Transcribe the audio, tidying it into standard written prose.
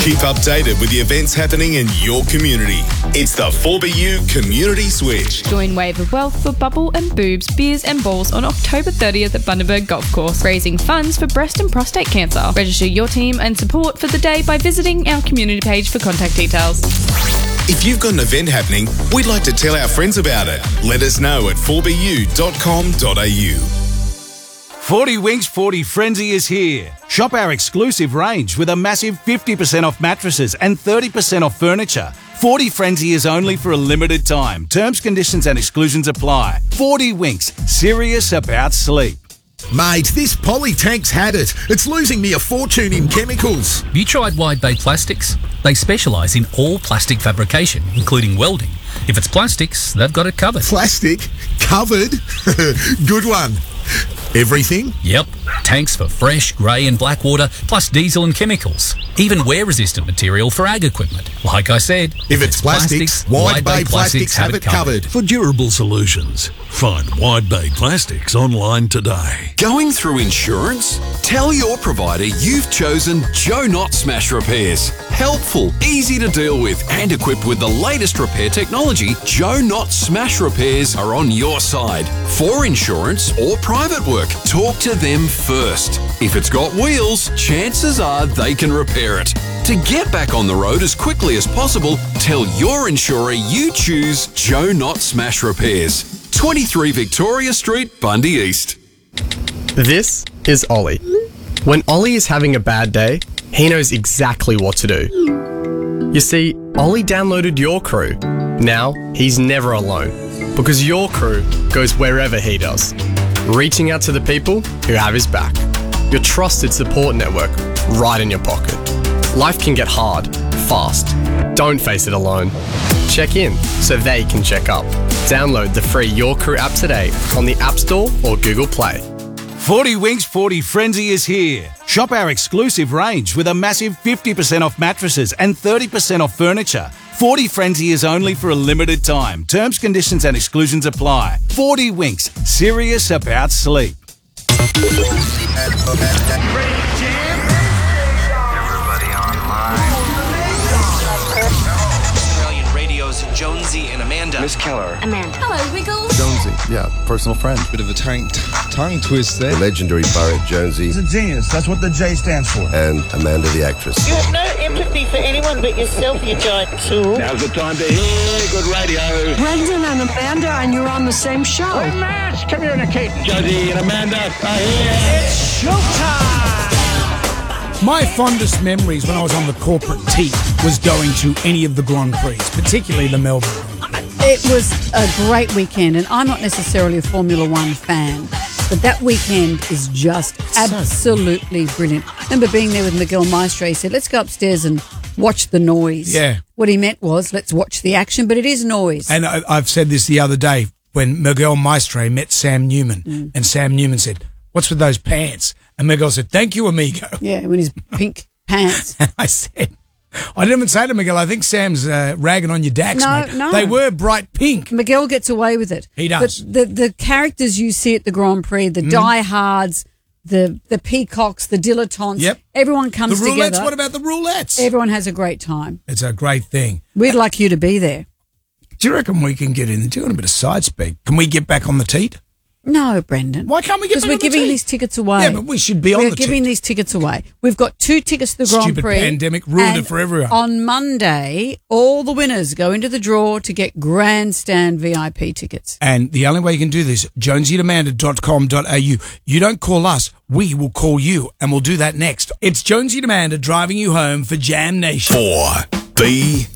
Keep updated with the events happening in your community. It's the 4BU Community Switch. Join Wave of Wealth for bubble and boobs, beers and balls on October 30th at Bundaberg Golf Course, raising funds for breast and prostate cancer. Register your team and support for the day by visiting our community page for contact details. If you've got an event happening, we'd like to tell our friends about it. Let us know at 4bu.com.au. 40 Winks 40 Frenzy is here. Shop our exclusive range with a massive 50% off mattresses and 30% off furniture. 40 Frenzy is only for a limited time. Terms, conditions and exclusions apply. 40 Winks, serious about sleep. Mate, this Polytank's had it. It's losing me a fortune in chemicals. You tried Wide Bay Plastics? They specialise in all plastic fabrication, including welding. If it's plastics, they've got it covered. Plastic? Covered? Good one. Everything? Yep. Tanks for fresh, grey and black water, plus diesel and chemicals. Even wear-resistant material for ag equipment. Like I said, if it's plastics, Wide Bay Plastics have it covered. For durable solutions, find Wide Bay Plastics online today. Going through insurance? Tell your provider you've chosen Joe Knott Smash Repairs. Helpful, easy to deal with, and equipped with the latest repair technology, Joe Knott Smash Repairs are on your side. For insurance or private work, talk to them first. If it's got wheels, chances are they can repair it. To get back on the road as quickly as possible, tell your insurer you choose Joe Knott Smash Repairs. 23 Victoria Street, Bundy East. This is Ollie. When Ollie is having a bad day, he knows exactly what to do. You see, Ollie downloaded Your Crew. Now, he's never alone, because Your Crew goes wherever he does, reaching out to the people who have his back. Your trusted support network right in your pocket. Life can get hard, fast. Don't face it alone. Check in so they can check up. Download the free Your Crew app today on the App Store or Google Play. 40 Winks 40 Frenzy is here. Shop our exclusive range with a massive 50% off mattresses and 30% off furniture. 40 Frenzy is only for a limited time. Terms, conditions and exclusions apply. 40 Winks, serious about sleep. Australian Radio's Jonesy and Amanda. Miss Keller. Amanda. Hello, Wiggles. Jonesy, yeah, personal friend. Bit of a tongue twist there. The legendary Barrett Jonesy. He's a genius. That's what the J stands for. And Amanda the actress. You have no empathy for anyone but yourself, you giant tool. Now's the time to hear good radio. Brendan and Amanda, and you're on the same show. We're mass communicating. Jonesy and Amanda are here. It's showtime! My fondest memories when I was on the corporate team was going to any of the Grand Prix, particularly the Melbourne. It was a great weekend, and I'm not necessarily a Formula One fan, but that weekend is just absolutely brilliant. I remember being there with Miguel Maestre. He said, let's go upstairs and watch the noise. Yeah. What he meant was, let's watch the action, but it is noise. And I've said this the other day when Miguel Maestre met Sam Newman, and Sam Newman said, what's with those pants? And Miguel said, thank you, amigo. Yeah, with his pink pants. And I said, I didn't even say to Miguel, I think Sam's ragging on your Dax, mate. No. They were bright pink. Miguel gets away with it. He does. But the characters you see at the Grand Prix, the diehards, the peacocks, the dilettantes, everyone comes together. The roulettes, what about the roulettes? Everyone has a great time. It's a great thing. We'd like you to be there. Do you reckon we can get in? Doing a bit of side speak. Can we get back on the teat? No, Brendan. Why can't we get back on the teat? Because we're giving these tickets away. Yeah, but we should be on the teat. We're giving these tickets away. We've got 2 tickets to the Grand Prix. Stupid pandemic ruined it for everyone. On Monday, all the winners go into the draw to get grandstand VIP tickets. And the only way you can do this, jonesyandamanda.com.au. You don't call us, we will call you, and we'll do that next. It's Jonesy and Amanda driving you home for Jam Nation. 4BU.